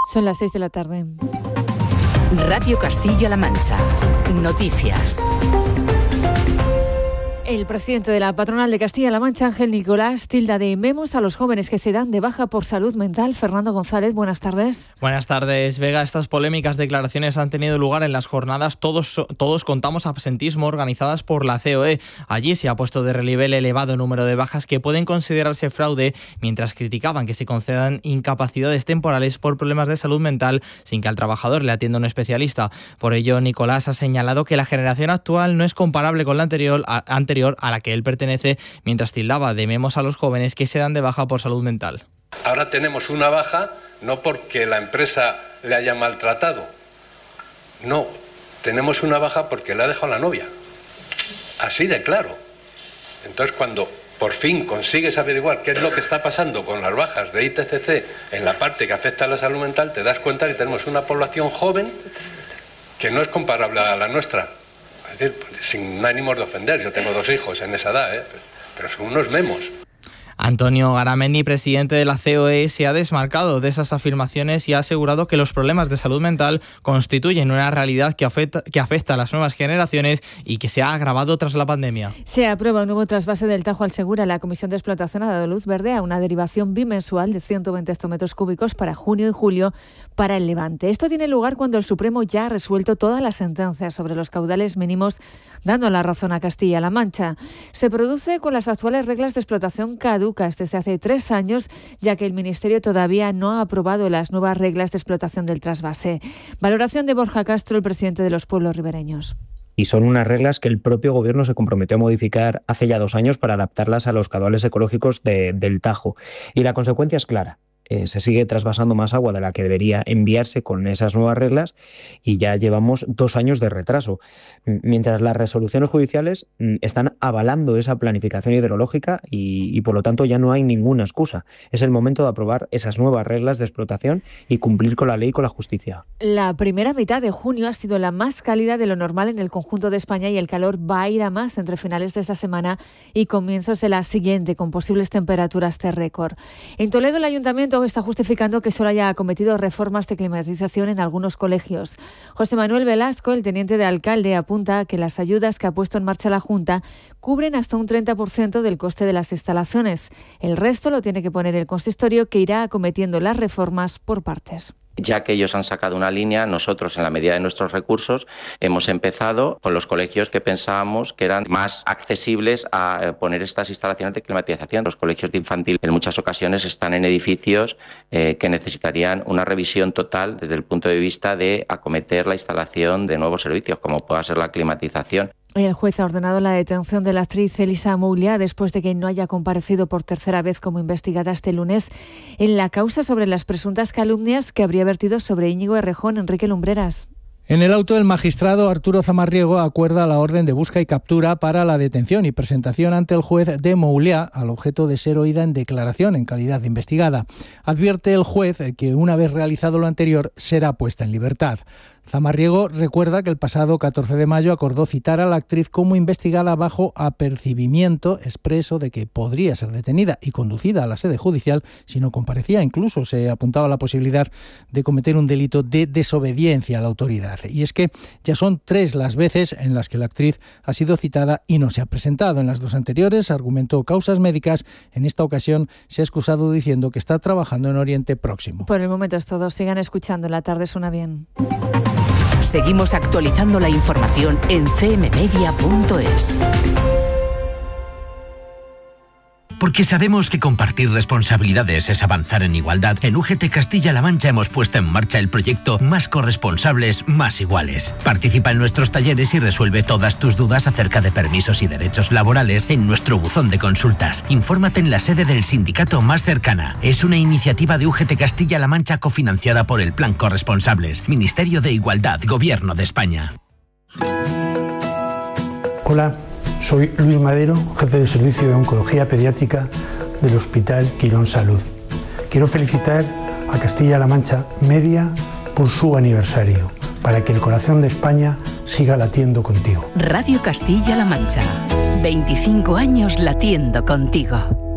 Son las 6 de la tarde. Radio Castilla-La Mancha. Noticias. El presidente de la patronal de Castilla-La Mancha, Ángel Nicolás, tilda de memos a los jóvenes que se dan de baja por salud mental. Fernando González, buenas tardes. Buenas tardes, Vega. Estas polémicas declaraciones han tenido lugar en las jornadas Todos contamos absentismo organizadas por la COE. Allí se ha puesto de relieve el elevado número de bajas que pueden considerarse fraude, mientras criticaban que se concedan incapacidades temporales por problemas de salud mental sin que al trabajador le atienda un especialista. Por ello, Nicolás ha señalado que la generación actual no es comparable con la anterior a la que él pertenece, mientras tildaba de memos a los jóvenes que se dan de baja por salud mental. Ahora tenemos una baja no porque la empresa le haya maltratado, no, tenemos una baja porque le ha dejado la novia, así de claro. Entonces, cuando por fin consigues averiguar qué es lo que está pasando con las bajas de ITCC en la parte que afecta a la salud mental, te das cuenta que tenemos una población joven que no es comparable a la nuestra. Es decir, sin ánimos de ofender, yo tengo 2 hijos en esa edad, pero son unos memos. Antonio Garamendi, presidente de la COE, se ha desmarcado de esas afirmaciones y ha asegurado que los problemas de salud mental constituyen una realidad que afecta a las nuevas generaciones y que se ha agravado tras la pandemia. Se aprueba un nuevo trasvase del Tajo al Segura. La Comisión de Explotación ha dado luz verde a una derivación bimensual de 120 hectómetros cúbicos para junio y julio para el Levante. Esto tiene lugar cuando el Supremo ya ha resuelto todas las sentencias sobre los caudales mínimos, dando la razón a Castilla-La Mancha. Se produce con las actuales reglas de explotación caducas desde hace 3 años, ya que el Ministerio todavía no ha aprobado las nuevas reglas de explotación del trasvase. Valoración de Borja Castro, el presidente de los pueblos ribereños. Y son unas reglas que el propio Gobierno se comprometió a modificar hace ya 2 años para adaptarlas a los caudales ecológicos del Tajo. Y la consecuencia es clara. Se sigue trasvasando más agua de la que debería enviarse con esas nuevas reglas y ya llevamos 2 años de retraso. Mientras las resoluciones judiciales están avalando esa planificación hidrológica y por lo tanto ya no hay ninguna excusa. Es el momento de aprobar esas nuevas reglas de explotación y cumplir con la ley y con la justicia. La primera mitad de junio ha sido la más cálida de lo normal en el conjunto de España y el calor va a ir a más entre finales de esta semana y comienzos de la siguiente, con posibles temperaturas de récord. En Toledo, el Ayuntamiento está justificando que solo haya acometido reformas de climatización en algunos colegios. José Manuel Velasco, el teniente de alcalde, apunta que las ayudas que ha puesto en marcha la Junta cubren hasta un 30% del coste de las instalaciones. El resto lo tiene que poner el consistorio, que irá acometiendo las reformas por partes. Ya que ellos han sacado una línea, nosotros, en la medida de nuestros recursos, hemos empezado con los colegios que pensábamos que eran más accesibles a poner estas instalaciones de climatización. Los colegios de infantil en muchas ocasiones están en edificios que necesitarían una revisión total desde el punto de vista de acometer la instalación de nuevos servicios, como pueda ser la climatización. El juez ha ordenado la detención de la actriz Elisa Mouliá después de que no haya comparecido por tercera vez como investigada este lunes en la causa sobre las presuntas calumnias que habría vertido sobre Íñigo Errejón. Enrique Lumbreras. En el auto, el magistrado Arturo Zamarriego acuerda la orden de busca y captura para la detención y presentación ante el juez de Mouliá, al objeto de ser oída en declaración en calidad de investigada. Advierte el juez que, una vez realizado lo anterior, será puesta en libertad. Zamarriego recuerda que el pasado 14 de mayo acordó citar a la actriz como investigada bajo apercibimiento expreso de que podría ser detenida y conducida a la sede judicial si no comparecía. Incluso se apuntaba la posibilidad de cometer un delito de desobediencia a la autoridad. Y es que ya son 3 las veces en las que la actriz ha sido citada y no se ha presentado. En las 2 anteriores argumentó causas médicas. En esta ocasión se ha excusado diciendo que está trabajando en Oriente Próximo. Por el momento es todo. Sigan escuchando. La tarde suena bien. Seguimos actualizando la información en cmmedia.es. Porque sabemos que compartir responsabilidades es avanzar en igualdad, en UGT Castilla-La Mancha hemos puesto en marcha el proyecto Más corresponsables, más iguales. Participa en nuestros talleres y resuelve todas tus dudas acerca de permisos y derechos laborales en nuestro buzón de consultas. Infórmate en la sede del sindicato más cercana. Es una iniciativa de UGT Castilla-La Mancha cofinanciada por el Plan Corresponsables, Ministerio de Igualdad, Gobierno de España. Hola. Soy Luis Madero, jefe de servicio de oncología pediátrica del Hospital Quirón Salud. Quiero felicitar a Castilla-La Mancha Media por su aniversario, para que el corazón de España siga latiendo contigo. Radio Castilla-La Mancha, 25 años latiendo contigo.